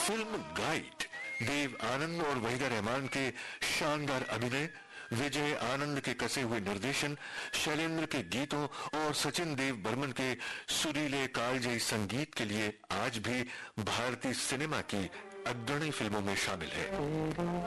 Film guide Dev Anand और वहीदा रहमान के शानदार अभिनय, विजय आनंद के कसे हुए निर्देशन, शैलेंद्र के गीतों और सचिन देव बर्मन के सुरीले कालजयी संगीत के लिए आज भी भारतीय सिनेमा की अग्रणी फिल्मों में शामिल है।